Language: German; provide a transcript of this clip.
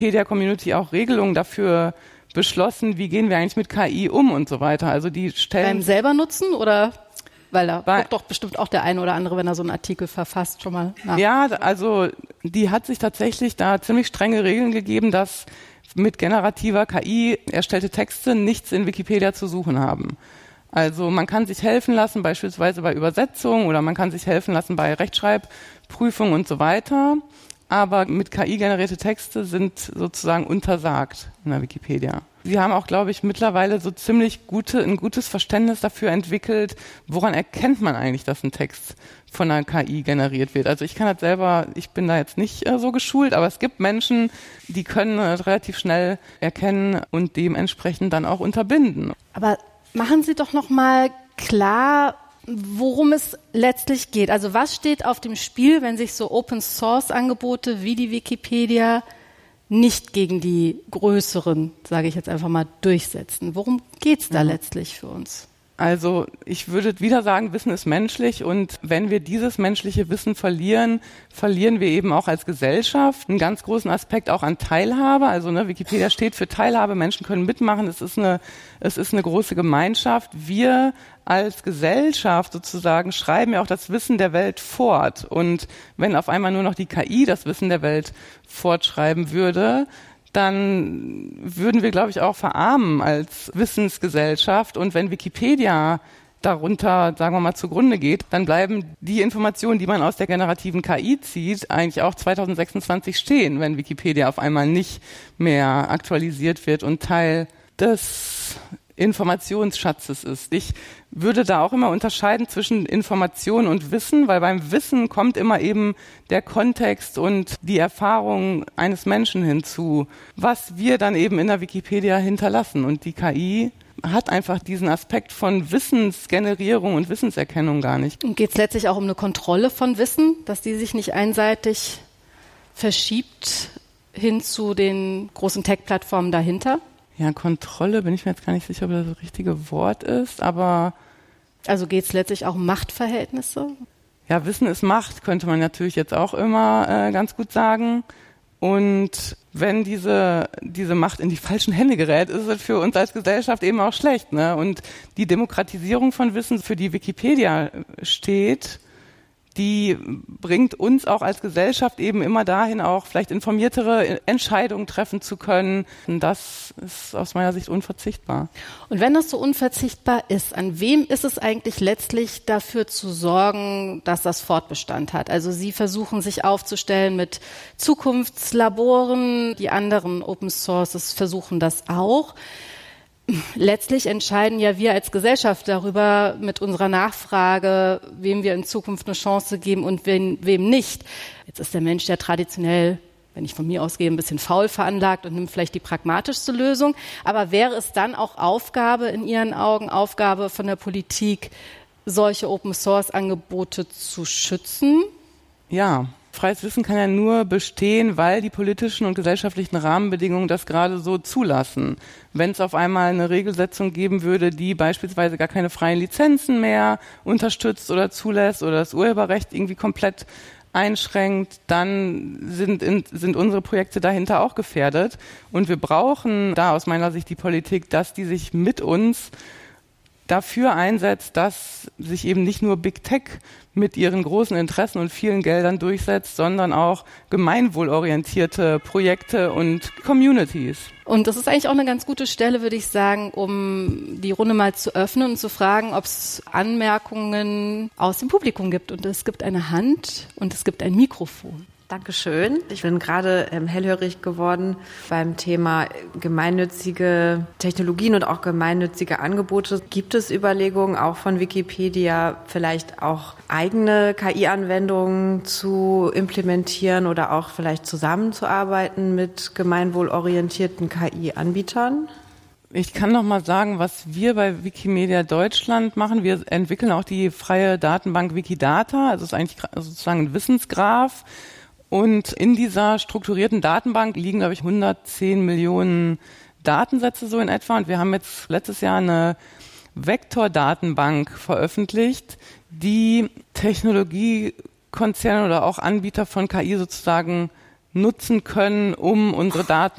Wikipedia-Community auch Regelungen dafür beschlossen, wie gehen wir eigentlich mit KI um und so weiter. Also die stellen... Beim selber nutzen oder... Weil da guckt doch bestimmt auch der eine oder andere, wenn er so einen Artikel verfasst, schon mal nach. Ja, also die hat sich tatsächlich da ziemlich strenge Regeln gegeben, dass mit generativer KI erstellte Texte nichts in Wikipedia zu suchen haben. Also man kann sich helfen lassen, beispielsweise bei Übersetzung, oder man kann sich helfen lassen bei Rechtschreibprüfung und so weiter. Aber mit KI generierte Texte sind sozusagen untersagt in der Wikipedia. Sie haben auch, glaube ich, mittlerweile so ziemlich ein gutes Verständnis dafür entwickelt, woran erkennt man eigentlich, dass ein Text von einer KI generiert wird. Also ich kann das selber, ich bin da jetzt nicht so geschult, aber es gibt Menschen, die können relativ schnell erkennen und dementsprechend dann auch unterbinden. Aber machen Sie doch noch mal klar, worum es letztlich geht. Also was steht auf dem Spiel, wenn sich so Open-Source-Angebote wie die Wikipedia nicht gegen die größeren, sage ich jetzt einfach mal, durchsetzen? Worum geht's da letztlich für uns? Also ich würde wieder sagen, Wissen ist menschlich, und wenn wir dieses menschliche Wissen verlieren, verlieren wir eben auch als Gesellschaft einen ganz großen Aspekt auch an Teilhabe. Also Wikipedia steht für Teilhabe, Menschen können mitmachen, es ist eine große Gemeinschaft. Wir als Gesellschaft sozusagen schreiben ja auch das Wissen der Welt fort. Und wenn auf einmal nur noch die KI das Wissen der Welt fortschreiben würde, dann würden wir, glaube ich, auch verarmen als Wissensgesellschaft. Und wenn Wikipedia darunter, sagen wir mal, zugrunde geht, dann bleiben die Informationen, die man aus der generativen KI zieht, eigentlich auch 2026 stehen, wenn Wikipedia auf einmal nicht mehr aktualisiert wird und Teil des Informationsschatzes ist. Ich würde da auch immer unterscheiden zwischen Information und Wissen, weil beim Wissen kommt immer eben der Kontext und die Erfahrung eines Menschen hinzu, was wir dann eben in der Wikipedia hinterlassen. Und die KI hat einfach diesen Aspekt von Wissensgenerierung und Wissenserkennung gar nicht. Und geht es letztlich auch um eine Kontrolle von Wissen, dass die sich nicht einseitig verschiebt hin zu den großen Tech-Plattformen dahinter? Ja, Kontrolle, bin ich mir jetzt gar nicht sicher, ob das das richtige Wort ist, aber... Also geht es letztlich auch um Machtverhältnisse? Ja, Wissen ist Macht, könnte man natürlich jetzt auch immer ganz gut sagen. Und wenn diese Macht in die falschen Hände gerät, ist es für uns als Gesellschaft eben auch schlecht, ne? Und die Demokratisierung von Wissen, für die Wikipedia steht, die bringt uns auch als Gesellschaft eben immer dahin, auch vielleicht informiertere Entscheidungen treffen zu können. Und das ist aus meiner Sicht unverzichtbar. Und wenn das so unverzichtbar ist, an wem ist es eigentlich letztlich dafür zu sorgen, dass das Fortbestand hat? Also Sie versuchen sich aufzustellen mit Zukunftslaboren, die anderen Open Sources versuchen das auch. Letztlich entscheiden ja wir als Gesellschaft darüber mit unserer Nachfrage, wem wir in Zukunft eine Chance geben und wem nicht. Jetzt ist der Mensch ja traditionell, wenn ich von mir ausgehe, ein bisschen faul veranlagt und nimmt vielleicht die pragmatischste Lösung. Aber wäre es dann auch Aufgabe, in Ihren Augen, Aufgabe von der Politik, solche Open-Source-Angebote zu schützen? Ja. Freies Wissen kann ja nur bestehen, weil die politischen und gesellschaftlichen Rahmenbedingungen das gerade so zulassen. Wenn es auf einmal eine Regelsetzung geben würde, die beispielsweise gar keine freien Lizenzen mehr unterstützt oder zulässt oder das Urheberrecht irgendwie komplett einschränkt, dann sind unsere Projekte dahinter auch gefährdet. Und wir brauchen da aus meiner Sicht die Politik, dass die sich mit uns dafür einsetzt, dass sich eben nicht nur Big Tech mit ihren großen Interessen und vielen Geldern durchsetzt, sondern auch gemeinwohlorientierte Projekte und Communities. Und das ist eigentlich auch eine ganz gute Stelle, würde ich sagen, um die Runde mal zu öffnen und zu fragen, ob es Anmerkungen aus dem Publikum gibt. Und es gibt eine Hand und es gibt ein Mikrofon. Dankeschön. Ich bin gerade hellhörig geworden beim Thema gemeinnützige Technologien und auch gemeinnützige Angebote. Gibt es Überlegungen auch von Wikipedia, vielleicht auch eigene KI-Anwendungen zu implementieren oder auch vielleicht zusammenzuarbeiten mit gemeinwohlorientierten KI-Anbietern? Ich kann noch mal sagen, was wir bei Wikimedia Deutschland machen. Wir entwickeln auch die freie Datenbank Wikidata. Also es ist eigentlich sozusagen ein Wissensgraph. Und in dieser strukturierten Datenbank liegen, glaube ich, 110 Millionen Datensätze so in etwa. Und wir haben jetzt letztes Jahr eine Vektordatenbank veröffentlicht, die Technologiekonzerne oder auch Anbieter von KI sozusagen nutzen können, um unsere Daten